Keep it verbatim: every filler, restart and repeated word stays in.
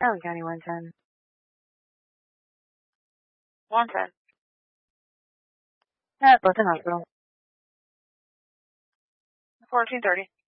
Allen County one ten. one ten. Uh, both in hospital. fourteen thirty.